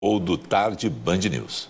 ou do Tarde Band News.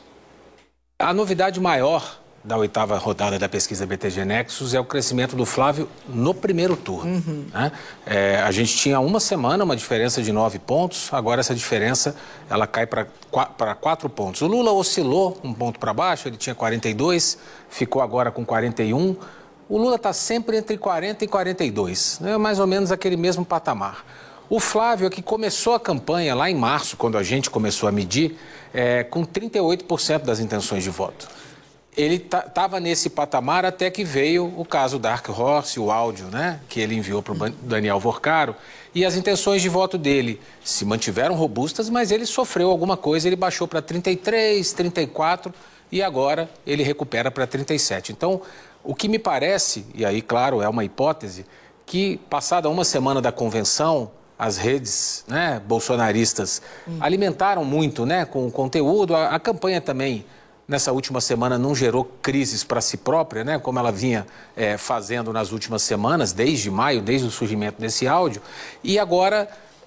A novidade maior da 8ª rodada da pesquisa BTG Nexus é o crescimento do Flávio no primeiro turno. Né? A gente tinha uma semana, uma diferença de 9 pontos, agora essa diferença ela cai para 4 pontos. O Lula oscilou um ponto para baixo, ele tinha 42, ficou agora com 41. O Lula está sempre entre 40 e 42, né? Mais ou menos aquele mesmo patamar. O Flávio, que começou a campanha lá em março, quando a gente começou a medir, com 38% das intenções de voto. Ele estava nesse patamar até que veio o caso Dark Horse, o áudio, né, que ele enviou para o Daniel Vorcaro, e as intenções de voto dele se mantiveram robustas, mas ele sofreu alguma coisa, ele baixou para 33, 34 e agora ele recupera para 37. Então, o que me parece, e aí, claro, é uma hipótese, que passada uma semana da convenção, as redes, né, bolsonaristas alimentaram muito, né, com o conteúdo, a campanha também nessa última semana não gerou crises para si própria, né, como ela vinha fazendo nas últimas semanas, desde maio, desde o surgimento desse áudio. E agora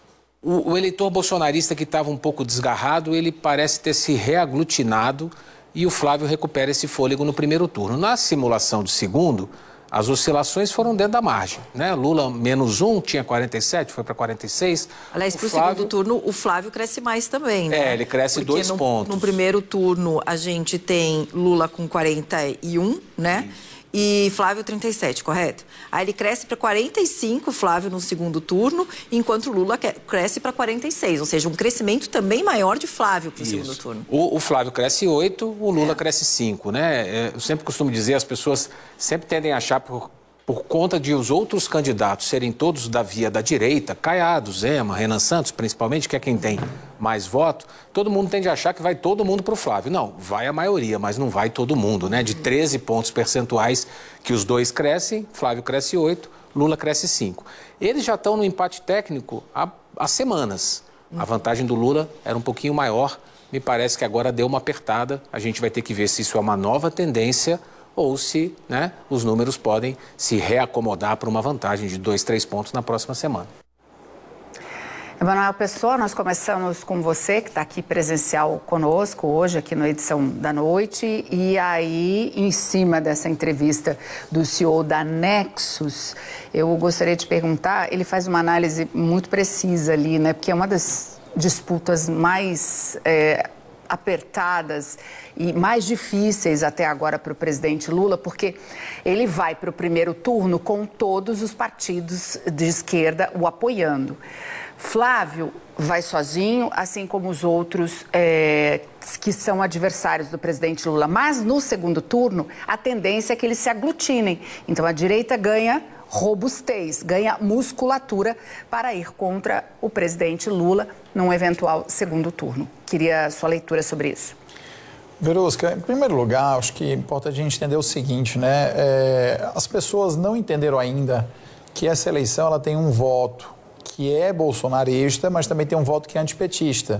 o eleitor bolsonarista que estava um pouco desgarrado, ele parece ter se reaglutinado e o Flávio recupera esse fôlego no primeiro turno. Na simulação de segundo, as oscilações foram dentro da margem, né? Lula -1, tinha 47, foi para 46. Aliás, para o segundo turno, o Flávio cresce mais também, né? Ele cresce 2 pontos. No primeiro turno, a gente tem Lula com 41, né? E Flávio 37, correto? Aí ele cresce para 45, Flávio, no segundo turno, enquanto Lula cresce para 46. Ou seja, um crescimento também maior de Flávio para o segundo turno. O Flávio cresce 8, o Lula cresce 5, né? Eu sempre costumo dizer, as pessoas sempre tendem a achar por conta de os outros candidatos serem todos da via da direita, Caiado, Zema, Renan Santos, principalmente, que é quem tem mais voto, todo mundo tende a achar que vai todo mundo para o Flávio. Não, vai a maioria, mas não vai todo mundo, né? De 13 pontos percentuais que os dois crescem, Flávio cresce 8, Lula cresce 5. Eles já estão no empate técnico há semanas. A vantagem do Lula era um pouquinho maior, me parece que agora deu uma apertada. A gente vai ter que ver se isso é uma nova tendência ou se, né, os números podem se reacomodar para uma vantagem de 2, 3 pontos na próxima semana. Emanuel Pessoa, nós começamos com você, que está aqui presencial conosco hoje, aqui na edição da noite, e aí, em cima dessa entrevista do CEO da Nexus, eu gostaria de perguntar, ele faz uma análise muito precisa ali, né, porque é uma das disputas mais apertadas e mais difíceis até agora para o presidente Lula, porque ele vai para o primeiro turno com todos os partidos de esquerda o apoiando. Flávio vai sozinho, assim como os outros que são adversários do presidente Lula. Mas no segundo turno, a tendência é que eles se aglutinem. Então a direita ganha robustez, ganha musculatura para ir contra o presidente Lula num eventual segundo turno. Queria sua leitura sobre isso. Verusca, em primeiro lugar, acho que é importante a gente entender o seguinte, né? As pessoas não entenderam ainda que essa eleição ela tem um voto que é bolsonarista, mas também tem um voto que é antipetista.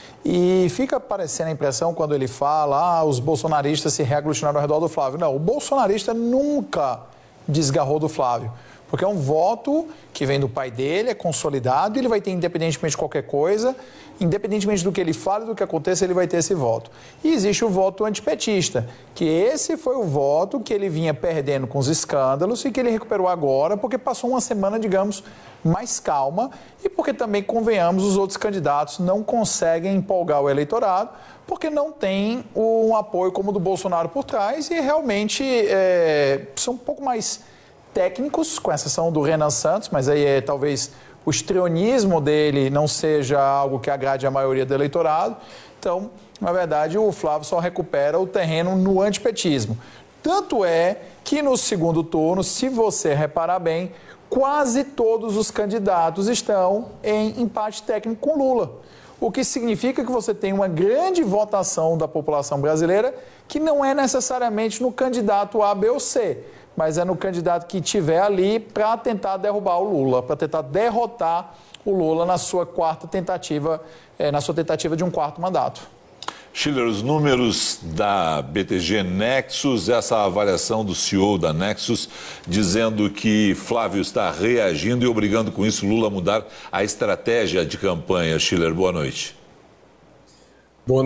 E fica parecendo a impressão quando ele fala, os bolsonaristas se reaglutinaram ao redor do Flávio. Não, o bolsonarista nunca desgarrou do Flávio, porque é um voto que vem do pai dele, é consolidado, e ele vai ter, independentemente de qualquer coisa, independentemente do que ele fale, do que aconteça, ele vai ter esse voto. E existe o voto antipetista, que esse foi o voto que ele vinha perdendo com os escândalos e que ele recuperou agora, porque passou uma semana, digamos, mais calma, e porque também, convenhamos, os outros candidatos não conseguem empolgar o eleitorado, porque não tem um apoio como o do Bolsonaro por trás, e realmente são um pouco mais técnicos, com exceção do Renan Santos, mas aí talvez o histrionismo dele não seja algo que agrade a maioria do eleitorado. Então, na verdade, o Flávio só recupera o terreno no antipetismo. Tanto é que no segundo turno, se você reparar bem, quase todos os candidatos estão em empate técnico com Lula. O que significa que você tem uma grande votação da população brasileira que não é necessariamente no candidato A, B ou C, mas é no candidato que estiver ali para tentar derrubar o Lula, para tentar derrotar o Lula na sua quarta tentativa, na sua tentativa de um quarto mandato. Schiller, os números da BTG Nexus, essa avaliação do CEO da Nexus, dizendo que Flávio está reagindo e obrigando com isso Lula a mudar a estratégia de campanha. Schiller, boa noite.